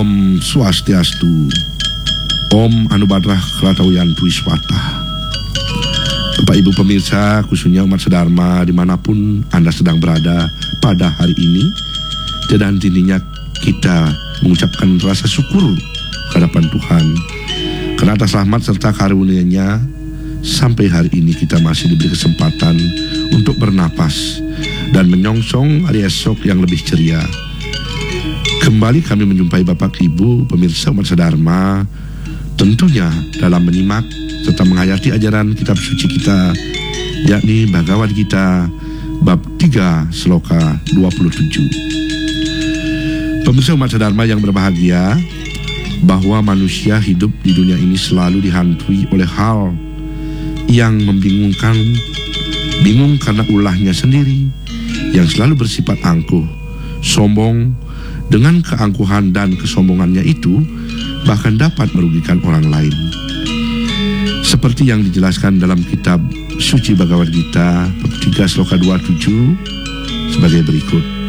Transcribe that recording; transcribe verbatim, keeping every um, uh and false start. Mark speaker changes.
Speaker 1: Om Swastiastu. Om Anubadrah Kratawiyantu Iswata. Bapak Ibu pemirsa, khususnya umat sedharma dimanapun Anda sedang berada pada hari ini, dan intinya kita mengucapkan rasa syukur kehadapan Tuhan karena atas rahmat serta karunia-Nya sampai hari ini kita masih diberi kesempatan untuk bernapas dan menyongsong hari esok yang lebih ceria. Kembali kami menjumpai Bapak Ibu pemirsa umat sedharma, tentunya dalam menyimak serta menghayati ajaran kitab suci kita, yakni Bhagavad Gita bab tiga sloka dua puluh tujuh. Pemirsa umat sedharma yang berbahagia, bahwa manusia hidup di dunia ini selalu dihantui oleh hal yang membingungkan, bingung karena ulahnya sendiri yang selalu bersifat angkuh, sombong. Dengan keangkuhan dan kesombongannya itu bahkan dapat merugikan orang lain. Seperti yang dijelaskan dalam kitab suci Bhagavad Gita bab tiga sloka dua puluh tujuh sebagai berikut.